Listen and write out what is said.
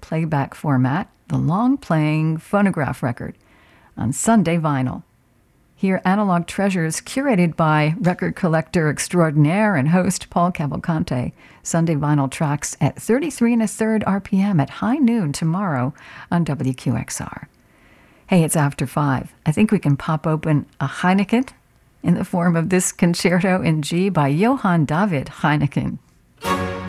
playback format, the long-playing phonograph record, on Sunday vinyl. Hear Analog Treasures curated by record collector extraordinaire and host Paul Cavalcante. Sunday vinyl tracks at 33 1/3 RPM at high noon tomorrow on WQXR. Hey, it's after 5. I think we can pop open a Heineken in the form of this concerto in G by Johann David Heineken.